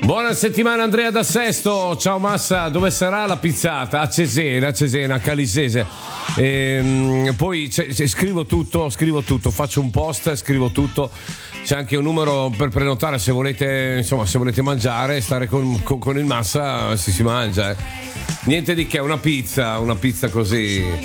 Buona settimana Andrea da Sesto, ciao Massa, dove sarà la pizzata? A Cesena, a Calisese. Poi scrivo tutto, faccio un post, scrivo tutto. C'è anche un numero per prenotare se volete, insomma, se volete mangiare, stare con il Massa si mangia. Niente di che, una pizza così